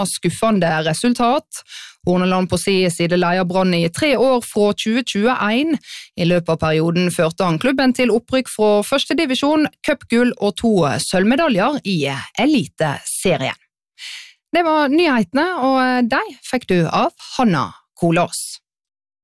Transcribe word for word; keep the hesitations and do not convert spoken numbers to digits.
skuffende resultat. Horneland på sin side leier Brann i tre år fra tjue tjueen. I løpet av perioden førte han klubben til opprykk fra første divisjon, cupgull og to sølvmedaljer i Eliteserien. Det var nyhetene, og de fikk du av Hanna Kolås.